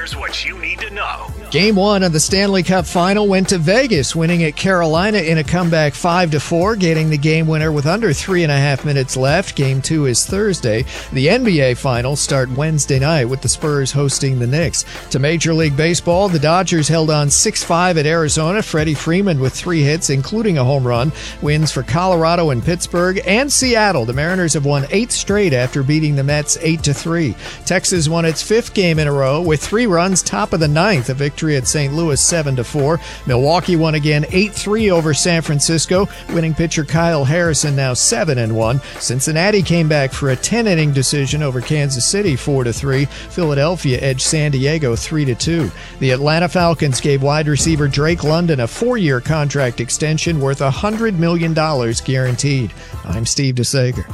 Here's what you need to know. Game 1 of the Stanley Cup Final went to Vegas, winning at Carolina in a comeback 5-4, getting the game winner with under 3.5 minutes left. Game 2 is Thursday. The NBA Finals start Wednesday night with the Spurs hosting the Knicks. To Major League Baseball, the Dodgers held on 6-5 at Arizona. Freddie Freeman with 3 hits, including a home run. Wins for Colorado and Pittsburgh and Seattle. The Mariners have won 8 straight after beating the Mets 8-3. Texas won its 5th game in a row with 3 runs, top of the 9th, a victory at St. Louis 7-4. Milwaukee won again 8-3 over San Francisco. Winning pitcher Kyle Harrison now 7-1. Cincinnati came back for a 10-inning decision over Kansas City 4-3. Philadelphia edged San Diego 3-2. The Atlanta Falcons gave wide receiver Drake London a 4-year contract extension worth $100 million guaranteed. I'm Steve DeSager.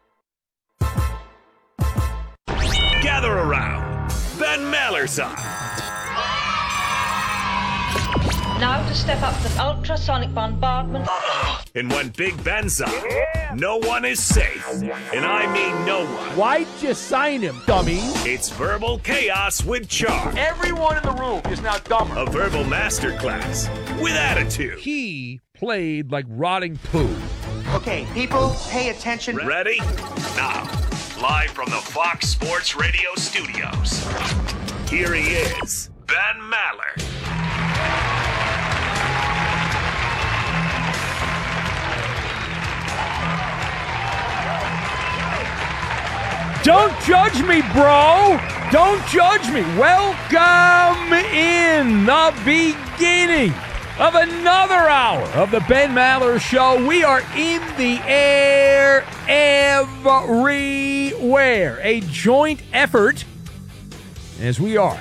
Gather around. Ben Maller's on. Now to step up to ultrasonic bombardment. And when Big Ben's on, no one is safe. And I mean no one. Why'd you sign him, dummy? It's Verbal Chaos with Charm. Everyone in the room is now dumber. A verbal masterclass with attitude. He played like rotting poo. Okay, people, pay attention. Ready? Now, live from the Fox Sports Radio studios, here he is, Ben Maller. Don't judge me, bro. Don't judge me. Welcome in the beginning of another hour of the Ben Maller Show. We are in the air everywhere. A joint effort, as we are.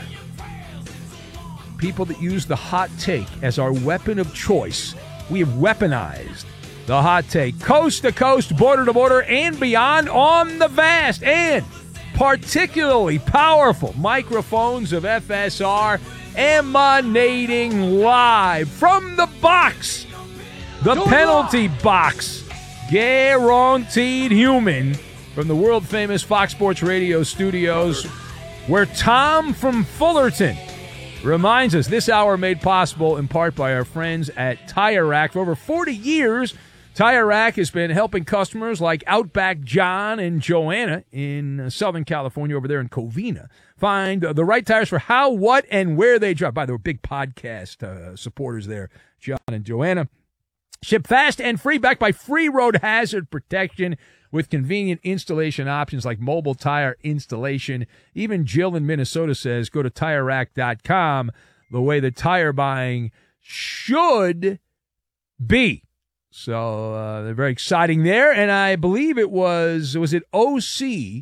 People that use the hot take as our weapon of choice. We have weaponized the hot take, coast to coast, border to border, and beyond on the vast and particularly powerful microphones of FSR, emanating live from the box, the penalty box, guaranteed human, from the world-famous Fox Sports Radio studios, where Tom from Fullerton reminds us this hour made possible in part by our friends at Tire Rack. For over 40 years, Tire Rack has been helping customers like Outback John and Joanna in Southern California, over there in Covina, find the right tires for how, what, and where they drive. By the way, big podcast supporters there, John and Joanna. Ship fast and free, backed by free road hazard protection with convenient installation options like mobile tire installation. Even Jill in Minnesota says go to TireRack.com, the way the tire buying should be. So they're very exciting there, and I believe it was it OC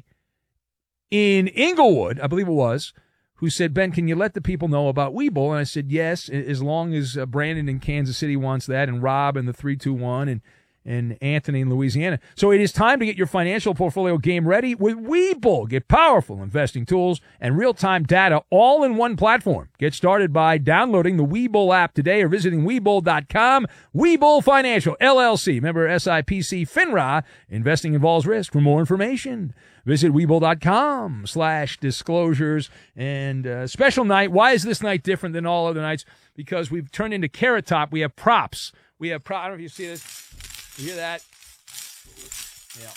in Inglewood, I believe it was, who said, Ben, can you let the people know about Webull? And I said, yes, as long as Brandon in Kansas City wants that, and Rob in the 321, and Anthony in Louisiana. So it is time to get your financial portfolio game ready with Webull. Get powerful investing tools and real-time data all in one platform. Get started by downloading the Webull app today or visiting Webull.com. Webull Financial, LLC. Member SIPC FINRA. Investing involves risk. For more information, visit Webull.com/disclosures. And special night. Why is this night different than all other nights? Because we've turned into Carrot Top. We have props. I don't know if you see this. You hear that? Yeah.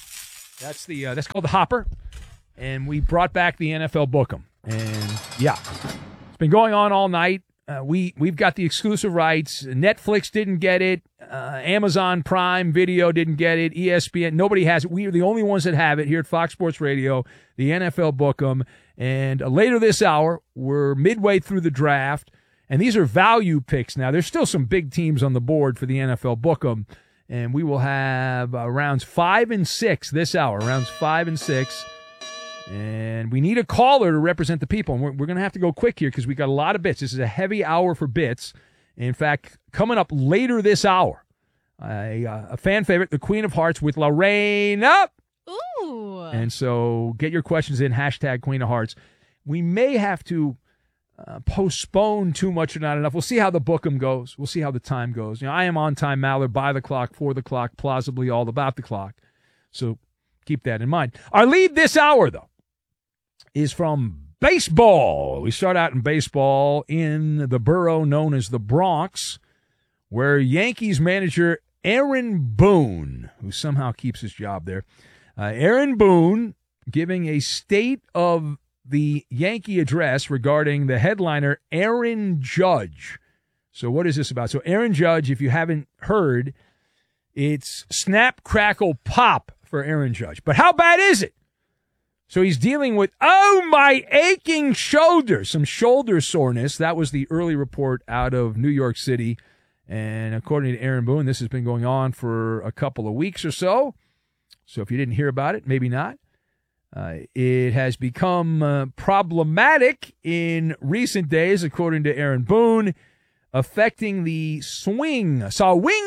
That's called the Hopper. And we brought back the NFL Book'em. And yeah, it's been going on all night. We've got the exclusive rights. Netflix didn't get it. Amazon Prime Video didn't get it. ESPN, nobody has it. We are the only ones that have it here at Fox Sports Radio, the NFL Book'em. And later this hour, we're midway through the draft. And these are value picks now. There's still some big teams on the board for the NFL Book'em. And we will have rounds 5 and 6 this hour, rounds 5 and 6. And we need a caller to represent the people. And we're going to have to go quick here because we got a lot of bits. This is a heavy hour for bits. In fact, coming up later this hour, a fan favorite, the Queen of Hearts with Lorena. Ooh. And so get your questions in, hashtag Queen of Hearts. We may have to postpone too much or not enough. We'll see how the Book'em goes. We'll see how the time goes. I am on time, Maller, by the clock, for the clock, plausibly all about the clock. So keep that in mind. Our lead this hour, though, is from Baseball. We start out in baseball in the borough known as the Bronx, where Yankees manager Aaron Boone, who somehow keeps his job there, Aaron Boone giving a state of the Yankee address regarding the headliner Aaron Judge. So what is this about? So Aaron Judge, if you haven't heard, it's snap, crackle, pop for Aaron Judge. But how bad is it? So he's dealing with, my aching shoulder, some shoulder soreness. That was the early report out of New York City. And according to Aaron Boone, this has been going on for a couple of weeks or so. So if you didn't hear about it, maybe not. It has become problematic in recent days, according to Aaron Boone, affecting the swing, the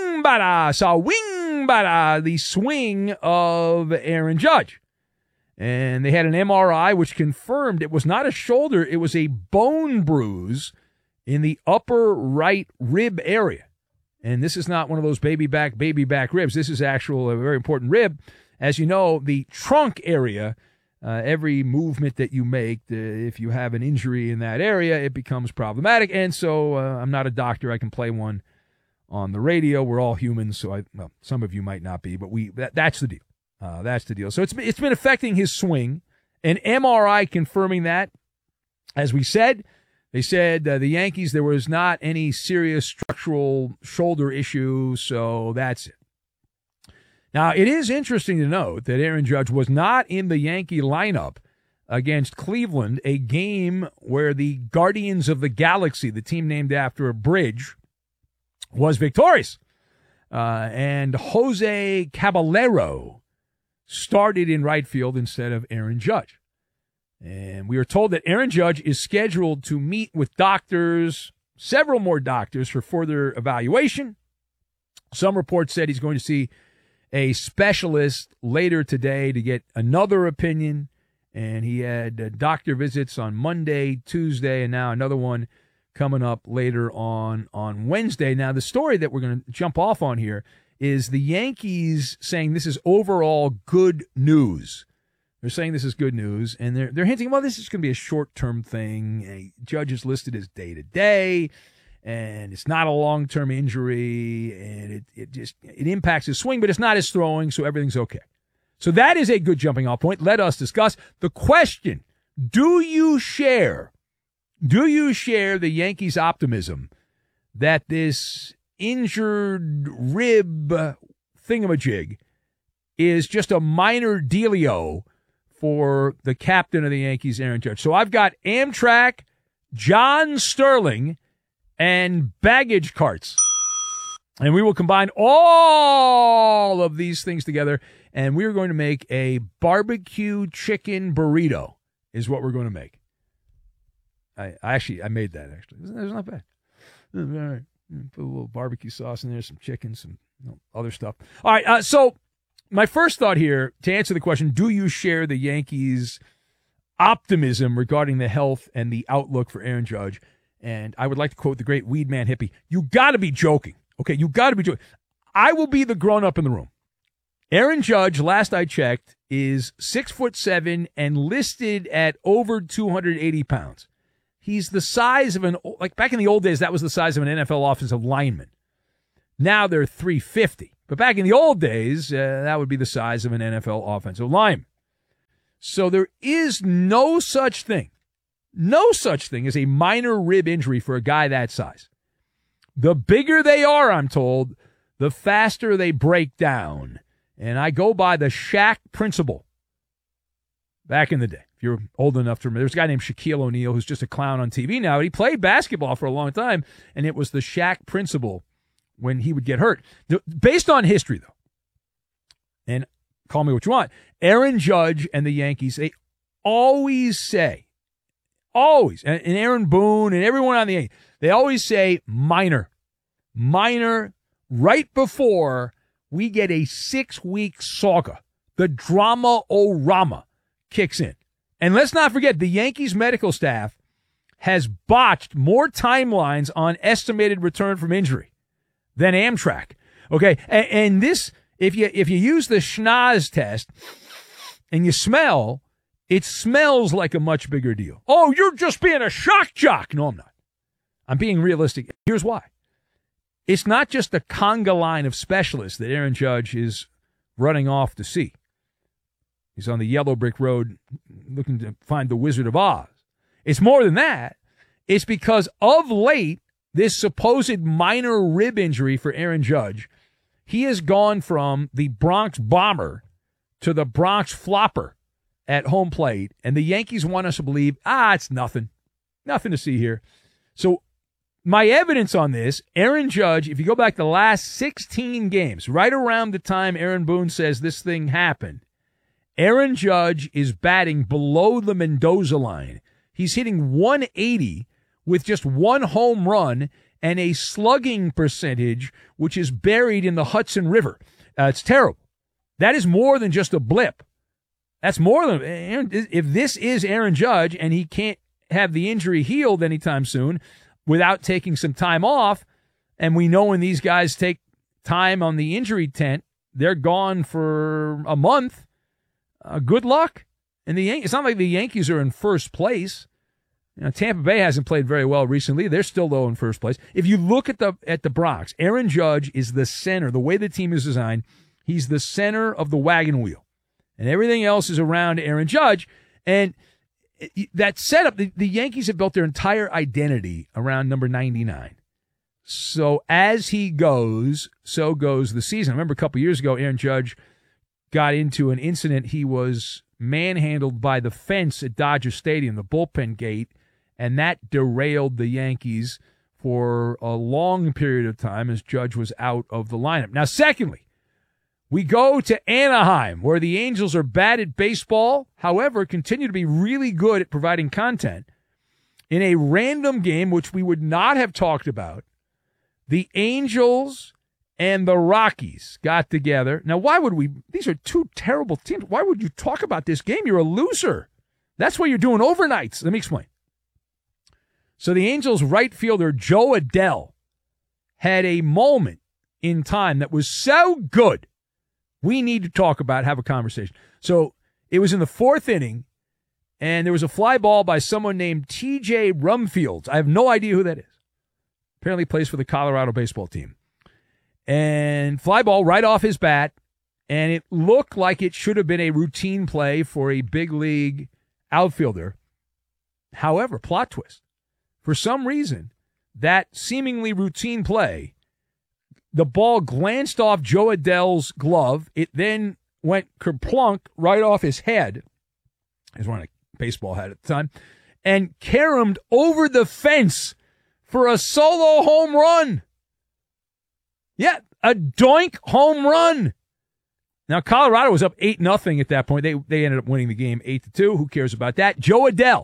swing of Aaron Judge. And they had an MRI which confirmed it was not a shoulder, it was a bone bruise in the upper right rib area. And this is not one of those baby back ribs. This is a very important rib. As you know, the trunk area, every movement that you make, if you have an injury in that area, it becomes problematic. And so I'm not a doctor. I can play one on the radio. We're all humans, so some of you might not be, but that's the deal. That's the deal. So it's been affecting his swing. An MRI confirming that. As we said, they said the Yankees, there was not any serious structural shoulder issue, so that's it. Now, it is interesting to note that Aaron Judge was not in the Yankee lineup against Cleveland, a game where the Guardians of the Galaxy, the team named after a bridge, was victorious. And Jose Caballero started in right field instead of Aaron Judge. And we are told that Aaron Judge is scheduled to meet with doctors, several more doctors, for further evaluation. Some reports said he's going to see a specialist later today to get another opinion. And he had doctor visits on Monday, Tuesday, and now another one coming up later on Wednesday. Now, the story that we're going to jump off on here is the Yankees saying this is overall good news. They're saying this is good news, and they're hinting, well, this is going to be a short-term thing. Judge is listed as day-to-day, and it's not a long-term injury, and it impacts his swing, but it's not his throwing, so everything's okay. So that is a good jumping-off point. Let us discuss the question: Do you share the Yankees' optimism that this injured rib thingamajig is just a minor dealio for the captain of the Yankees, Aaron Judge? So I've got Amtrak, John Sterling, and baggage carts. And we will combine all of these things together, and we're going to make a barbecue chicken burrito is what we're going to make. I made that, actually. It's not bad. All right. Put a little barbecue sauce in there, some chicken, some other stuff. All right, so my first thought here, to answer the question, do you share the Yankees' optimism regarding the health and the outlook for Aaron Judge? And I would like to quote the great weed man hippie: "You got to be joking. Okay, you got to be joking." I will be the grown-up in the room. Aaron Judge, last I checked, is 6'7" and listed at over 280 pounds. He's the size of like back in the old days, that was the size of an NFL offensive lineman. Now they're 350. But back in the old days, that would be the size of an NFL offensive lineman. So there is no such thing as a minor rib injury for a guy that size. The bigger they are, I'm told, the faster they break down. And I go by the Shaq principle. Back in the day, if you're old enough to remember, there's a guy named Shaquille O'Neal who's just a clown on TV now. He played basketball for a long time, and it was the Shaq principle when he would get hurt. Based on history, though, and call me what you want, Aaron Judge and the Yankees, they always say, and Aaron Boone and everyone on the Yankees, they always say minor, right before we get a 6-week saga. The drama-o-rama kicks in. And let's not forget, the Yankees medical staff has botched more timelines on estimated return from injury than Amtrak. Okay, and this, if you use the schnoz test and you smell, it smells like a much bigger deal. Oh, you're just being a shock jock. No, I'm not. I'm being realistic. Here's why. It's not just the conga line of specialists that Aaron Judge is running off to see. He's on the yellow brick road looking to find the Wizard of Oz. It's more than that. It's because of late, this supposed minor rib injury for Aaron Judge, he has gone from the Bronx Bomber to the Bronx Flopper at home plate, and the Yankees want us to believe, it's nothing. Nothing to see here. So my evidence on this, Aaron Judge, if you go back the last 16 games, right around the time Aaron Boone says this thing happened, Aaron Judge is batting below the Mendoza line. He's hitting 180 with just one home run and a slugging percentage which is buried in the Hudson River. It's terrible. That is more than just a blip. That's more than Aaron, if this is Aaron Judge and he can't have the injury healed anytime soon without taking some time off, and we know when these guys take time on the injury tent, they're gone for a month. Good luck. And it's not like the Yankees are in first place. Tampa Bay hasn't played very well recently. They're still, though, in first place. If you look at the Bronx, Aaron Judge is the center. The way the team is designed, he's the center of the wagon wheel. And everything else is around Aaron Judge. And that setup, the Yankees have built their entire identity around number 99. So as he goes, so goes the season. I remember a couple years ago, Aaron Judge got into an incident. He was manhandled by the fence at Dodger Stadium, the bullpen gate, and that derailed the Yankees for a long period of time as Judge was out of the lineup. Now, secondly, we go to Anaheim, where the Angels are bad at baseball, however, continue to be really good at providing content. In a random game, which we would not have talked about, the Angels and the Rockies got together. Now, why would we? These are two terrible teams. Why would you talk about this game? You're a loser. That's why you're doing overnights. Let me explain. So the Angels right fielder Joe Adell had a moment in time that was so good, we need to talk about, have a conversation. So it was in the fourth inning, and there was a fly ball by someone named T.J. Rumfields. I have no idea who that is. Apparently plays for the Colorado baseball team. And fly ball right off his bat, and it looked like it should have been a routine play for a big league outfielder. However, plot twist. For some reason, that seemingly routine play, the ball glanced off Joe Adell's glove. It then went kerplunk right off his head. He was wearing a baseball hat at the time. And caromed over the fence for a solo home run. Yeah, a doink home run. Now, Colorado was up 8-0 at that point. They ended up winning the game 8-2. Who cares about that? Joe Adell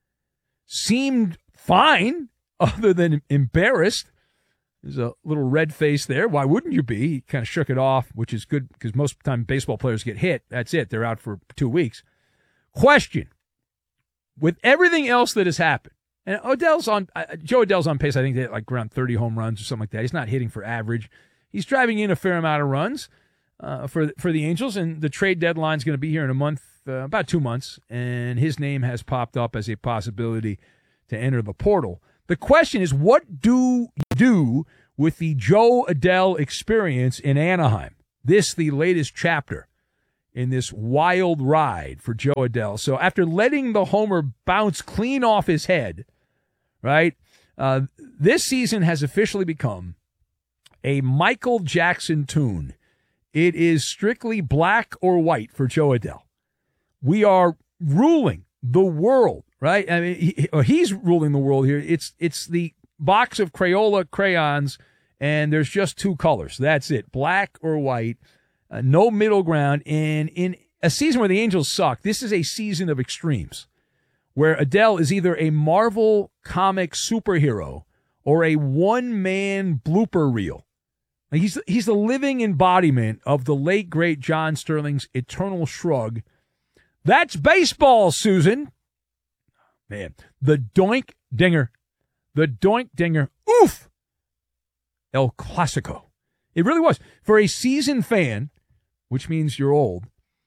seemed fine, other than embarrassed. There's a little red face there. Why wouldn't you be? He kind of shook it off, which is good because most of the time baseball players get hit. That's it. They're out for 2 weeks. Question. With everything else that has happened, and Joe Adell's on pace, I think, they like around 30 home runs or something like that. He's not hitting for average. He's driving in a fair amount of runs for the Angels, and the trade deadline is going to be here in a month, about 2 months, and his name has popped up as a possibility to enter the portal. The question is, what do you do with the Joe Adell experience in Anaheim? This, the latest chapter in this wild ride for Joe Adell. So after letting the homer bounce clean off his head, right, this season has officially become a Michael Jackson tune. It is strictly black or white for Joe Adell. We are ruling the world, right? I mean, he's ruling the world here. It's the box of Crayola crayons, and there's just two colors. That's it, black or white. No middle ground. And in a season where the Angels suck, this is a season of extremes, where Adell is either a Marvel comic superhero or a one-man blooper reel. He's the living embodiment of the late, great John Sterling's Eternal Shrug. That's baseball, Susan. Man, the doink dinger. The doink dinger. Oof! El Clasico. It really was. For a seasoned fan, which means you're old,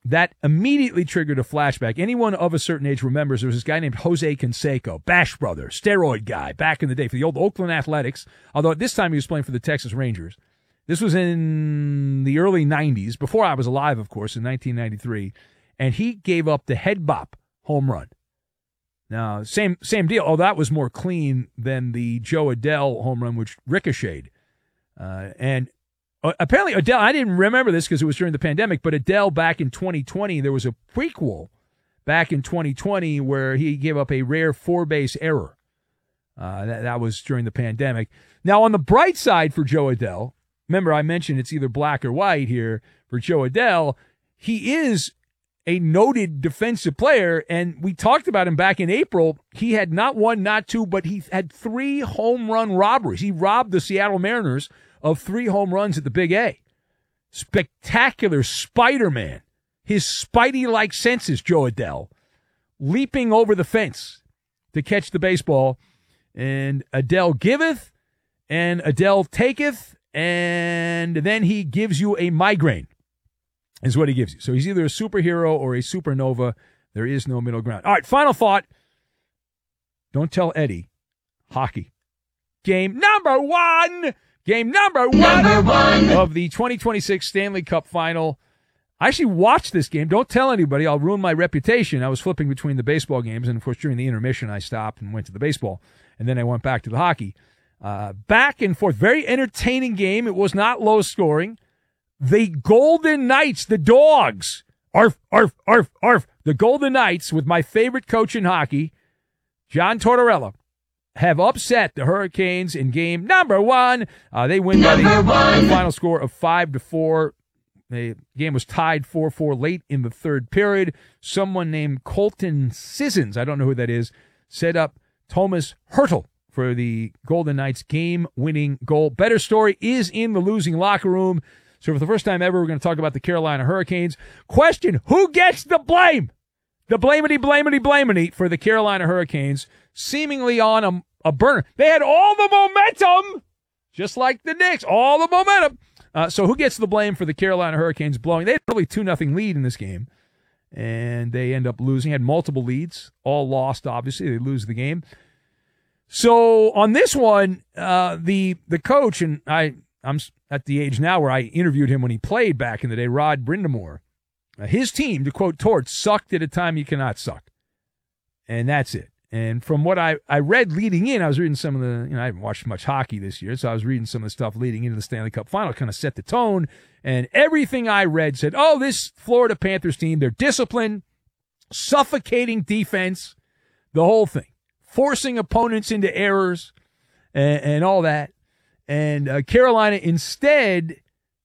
that immediately triggered a flashback. Anyone of a certain age remembers there was this guy named Jose Canseco, Bash Brother, steroid guy, back in the day for the old Oakland Athletics, although at this time he was playing for the Texas Rangers. This was in the early 90s, before I was alive, of course, in 1993, and he gave up the head bop home run. Now, same deal. Oh, that was more clean than the Joe Adele home run, which ricocheted. And apparently Adele, I didn't remember this because it was during the pandemic, but Adele back in 2020, there was a prequel back in 2020 where he gave up a rare 4-base error. That was during the pandemic. Now, on the bright side for Joe Adele, remember I mentioned it's either black or white here for Joe Adele. He is a noted defensive player, and we talked about him back in April. He had not one, not two, but he had 3 home run robberies. He robbed the Seattle Mariners of 3 home runs at the Big A. Spectacular Spider-Man. His Spidey-like senses, Joe Adele, leaping over the fence to catch the baseball. And Adele giveth, and Adele taketh, and then he gives you a migraine, is what he gives you. So he's either a superhero or a supernova. There is no middle ground. All right, final thought. Don't tell Eddie. Hockey. Game number one. Game number one of the 2026 Stanley Cup Final. I actually watched this game. Don't tell anybody. I'll ruin my reputation. I was flipping between the baseball games, and, of course, during the intermission, I stopped and went to the baseball, and then I went back to the hockey. Back and forth. Very entertaining game. It was not low scoring. The Golden Knights, the Dogs, arf, arf, arf, arf. The Golden Knights, with my favorite coach in hockey, John Tortorella, have upset the Hurricanes in game number one. They win by the final score of 5-4. The game was tied 4-4 late in the third period. Someone named Colton Sissons, I don't know who that is, set up Thomas Hertl for the Golden Knights game-winning goal. Better story is in the losing locker room. So for the first time ever, we're going to talk about the Carolina Hurricanes. Question, who gets the blame? The blamity for the Carolina Hurricanes, seemingly on a burner. They had all the momentum, just like the Knicks, all the momentum. So who gets the blame for the Carolina Hurricanes blowing? They had really 2-0 lead in this game, and they end up losing. Had multiple leads, all lost, obviously. They lose the game. So on this one, the coach, and I'm at the age now where I interviewed him when he played back in the day, Rod Brindamore. His team, to quote Torts, sucked at a time you cannot suck. And that's it. And from what I read leading in, I was reading some of the, I haven't watched much hockey this year, so I was reading some of the stuff leading into the Stanley Cup Final, kind of set the tone. And everything I read said, oh, this Florida Panthers team, they're disciplined, suffocating defense, the whole thing, forcing opponents into errors and all that. And Carolina instead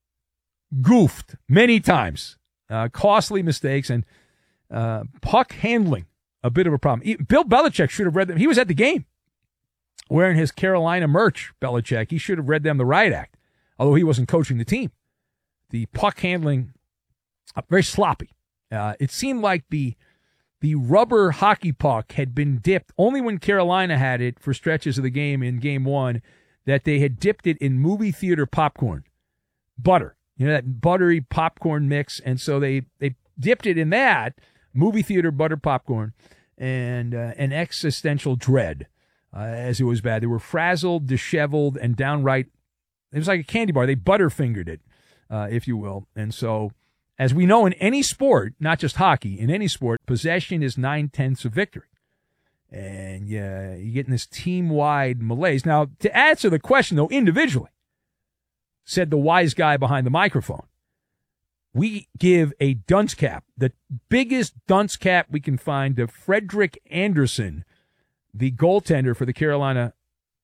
goofed many times, costly mistakes, and puck handling, a bit of a problem. Bill Belichick should have read them. He was at the game wearing his Carolina merch, Belichick. He should have read them the riot act, although he wasn't coaching the team. The puck handling, very sloppy. It seemed like the rubber hockey puck had been dipped only when Carolina had it for stretches of the game in game one, that they had dipped it in movie theater popcorn, butter, that buttery popcorn mix. And so they dipped it in that movie theater butter popcorn and an existential dread as it was bad. They were frazzled, disheveled, and downright, it was like a candy bar. They butterfingered it, if you will. And so, as we know in any sport, not just hockey, in any sport, possession is 9/10 of victory. And you're getting this team-wide malaise. Now, to answer the question, though, individually, said the wise guy behind the microphone, we give a dunce cap, the biggest dunce cap we can find, to Frederick Anderson, the goaltender for the Carolina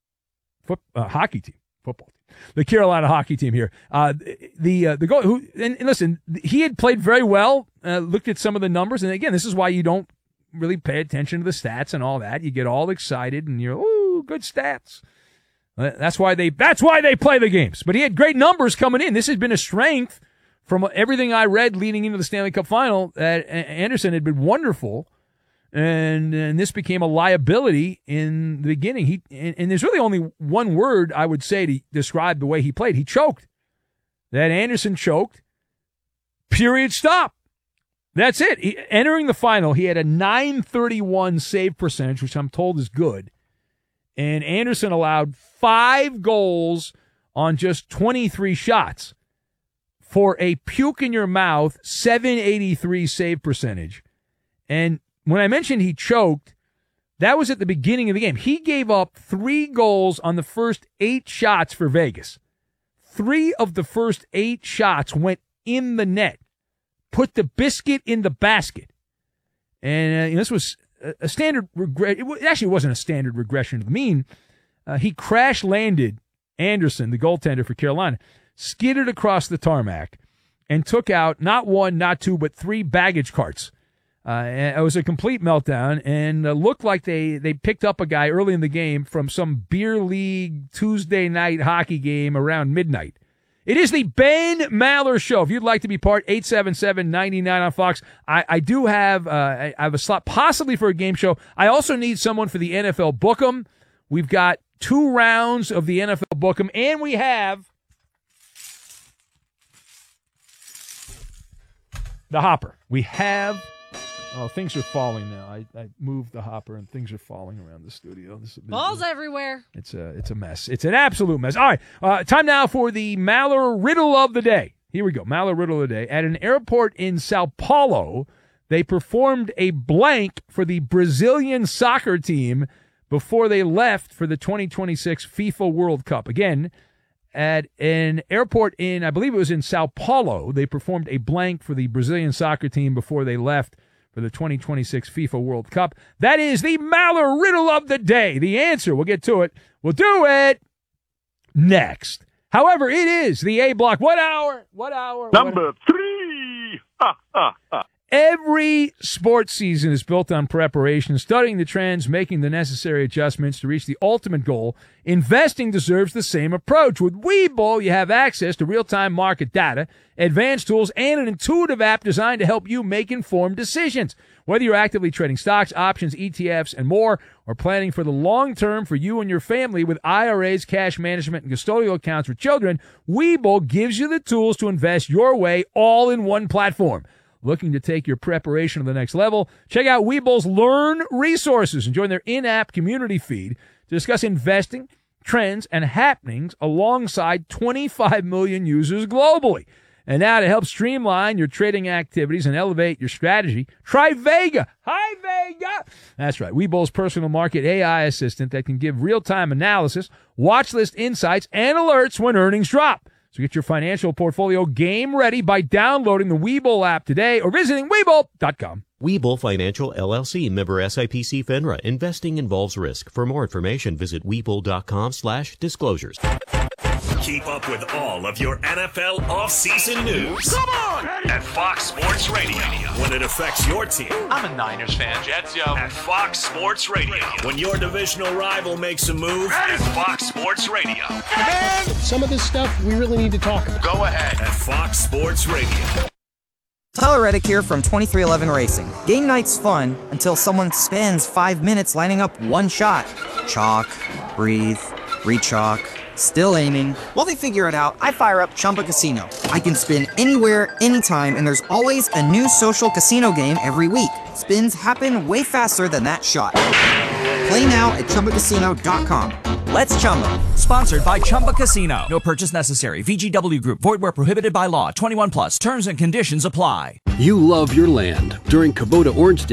hockey team, football team. The Carolina hockey team here. The goal, and listen, he had played very well, looked at some of the numbers, and again, this is why you don't really pay attention to the stats and all that. You get all excited and you're, ooh, good stats. That's why they play the games. But he had great numbers coming in. This has been a strength from everything I read leading into the Stanley Cup Final. That Anderson had been wonderful, and this became a liability in the beginning. And there's really only one word I would say to describe the way he played. He choked. That Anderson choked. Period. Stop. That's it. Entering the final, he had a .931 save percentage, which I'm told is good. And Anderson allowed 5 goals on just 23 shots for a puke-in-your-mouth .783 save percentage. And when I mentioned he choked, that was at the beginning of the game. He gave up 3 goals on the first 8 shots for Vegas. 3 of the first 8 shots went in the net. Put the biscuit in the basket. And this was a standard regret. It actually wasn't a standard regression to the mean. He crash-landed Anderson, the goaltender for Carolina, skidded across the tarmac, and took out not 1, not 2, but 3 baggage carts. It was a complete meltdown, and looked like they picked up a guy early in the game from some beer league Tuesday night hockey game around midnight. It is the Ben Maller Show. If you'd like to be part, 877-99 on Fox. I do have I have a slot possibly for a game show. I also need someone for the NFL Book'em. We've got 2 rounds of the NFL Book'em, and we have the hopper. We have... Oh, things are falling now. I moved the hopper, and things are falling around the studio. Balls everywhere. It's a mess. It's an absolute mess. All right, time now for the Maller Riddle of the Day. Here we go, Maller Riddle of the Day. At an airport in Sao Paulo, they performed a blank for the Brazilian soccer team before they left for the 2026 FIFA World Cup. Again, at an airport in, I believe it was in Sao Paulo, they performed a blank for the Brazilian soccer team before they left for the 2026 FIFA World Cup. That is the Maller Riddle of the Day. The answer, we'll get to it. We'll do it next. However, it is the A block. What hour? Number 3. Every sports season is built on preparation, studying the trends, making the necessary adjustments to reach the ultimate goal. Investing deserves the same approach. With Webull, you have access to real-time market data, advanced tools, and an intuitive app designed to help you make informed decisions. Whether you're actively trading stocks, options, ETFs, and more, or planning for the long term for you and your family with IRAs, cash management, and custodial accounts for children, Webull gives you the tools to invest your way all in one platform. Looking to take your preparation to the next level? Check out Webull's Learn resources and join their in-app community feed to discuss investing, trends, and happenings alongside 25 million users globally. And now to help streamline your trading activities and elevate your strategy, try Vega. Hi, Vega. That's right. Webull's personal market AI assistant that can give real-time analysis, watch list insights, and alerts when earnings drop. So get your financial portfolio game ready by downloading the Webull app today or visiting Webull.com. Webull Financial, LLC, member SIPC FINRA. Investing involves risk. For more information, visit Webull.com/disclosures. Keep up with all of your NFL offseason news. Come on! At Fox Sports Radio. When it affects your team. I'm a Niners fan, Jets, yo. At Fox Sports Radio. When your divisional rival makes a move. At Fox Sports Radio. Man, some of this stuff we really need to talk about. Go ahead. At Fox Sports Radio. Tyler Reddick here from 23XI Racing. Game night's fun until someone spends 5 minutes lining up one shot. Chalk, breathe, re-chalk, still aiming. While they figure it out, I fire up Chumba Casino. I can spin anywhere, anytime, and there's always a new social casino game every week. Spins happen way faster than that shot. Play now at ChumbaCasino.com. Let's Chumba. Sponsored by Chumba Casino. No purchase necessary. VGW Group. Void where prohibited by law. 21 plus. Terms and conditions apply. You love your land. During Kubota Orange Day,